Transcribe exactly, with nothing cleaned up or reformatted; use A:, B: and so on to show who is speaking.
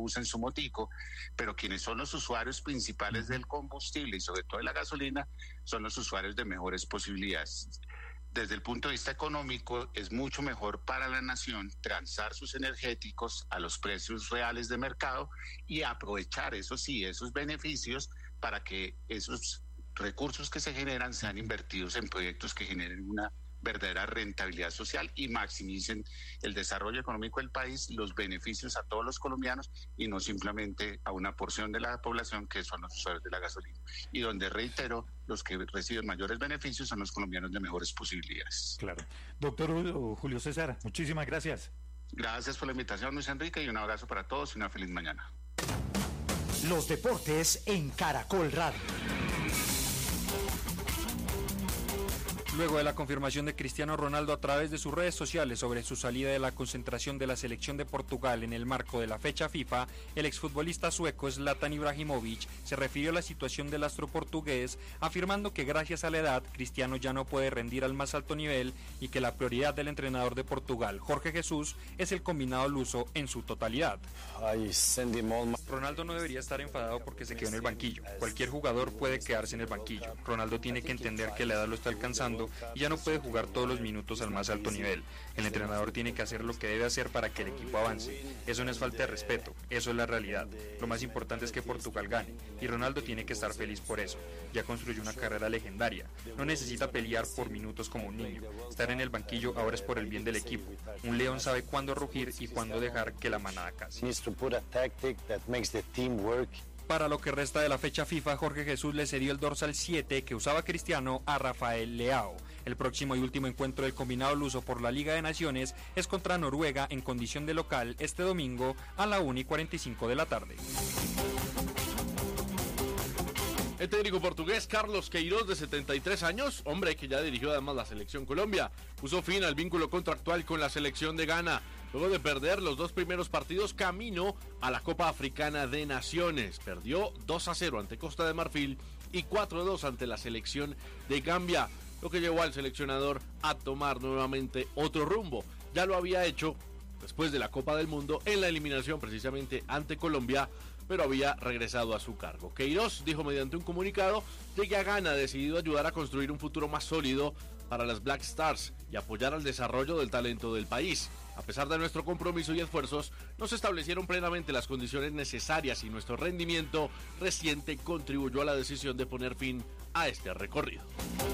A: bus, en su motico, pero quienes son los usuarios principales del combustible y sobre todo de la gasolina son los usuarios de mejores posibilidades. Desde el punto de vista económico, es mucho mejor para la nación transar sus energéticos a los precios reales de mercado y aprovechar, eso sí, esos beneficios para que esos recursos que se generan sean invertidos en proyectos que generen una verdadera rentabilidad social y maximicen el desarrollo económico del país, los beneficios a todos los colombianos y no simplemente a una porción de la población que son los usuarios de la gasolina. Y donde, reitero, los que reciben mayores beneficios son los colombianos de mejores posibilidades.
B: Claro. Doctor Julio César, muchísimas gracias.
A: Gracias por la invitación, Luis Enrique, y un abrazo para todos y una feliz mañana.
C: Los deportes en Caracol Radio.
D: Luego de la confirmación de Cristiano Ronaldo a través de sus redes sociales sobre su salida de la concentración de la selección de Portugal en el marco de la fecha FIFA, el exfutbolista sueco Zlatan Ibrahimovic se refirió a la situación del astro portugués, afirmando que gracias a la edad, Cristiano ya no puede rendir al más alto nivel y que la prioridad del entrenador de Portugal, Jorge Jesús, es el combinado luso en su totalidad. Ronaldo no debería estar enfadado porque se quedó en el banquillo. Cualquier jugador puede quedarse en el banquillo. Ronaldo tiene que entender que la edad lo está alcanzando y ya no puede jugar todos los minutos al más alto nivel. El entrenador tiene que hacer lo que debe hacer para que el equipo avance. Eso no es falta de respeto, eso es la realidad. Lo más importante es que Portugal gane y Ronaldo tiene que estar feliz por eso. Ya construyó una carrera legendaria. No necesita pelear por minutos como un niño. Estar en el banquillo ahora es por el bien del equipo. Un león sabe cuándo rugir y cuándo dejar que la manada case. Para lo que resta de la fecha FIFA, Jorge Jesús le cedió el dorsal siete que usaba Cristiano a Rafael Leao. El próximo y último encuentro del combinado luso por la Liga de Naciones es contra Noruega en condición de local este domingo a la una y cuarenta y cinco de la tarde.
E: El técnico portugués Carlos Queiroz, de setenta y tres años, hombre que ya dirigió además la selección Colombia, puso fin al vínculo contractual con la selección de Ghana, luego de perder los dos primeros partidos camino a la Copa Africana de Naciones. Perdió dos a cero ante Costa de Marfil y cuatro a dos ante la selección de Gambia, lo que llevó al seleccionador a tomar nuevamente otro rumbo. Ya lo había hecho después de la Copa del Mundo en la eliminación precisamente ante Colombia, pero había regresado a su cargo. Queiroz dijo mediante un comunicado de que Ghana ha decidido ayudar a construir un futuro más sólido para las Black Stars y apoyar al desarrollo del talento del país. A pesar de nuestro compromiso y esfuerzos, no se establecieron plenamente las condiciones necesarias y nuestro rendimiento reciente contribuyó a la decisión de poner fin a este recorrido.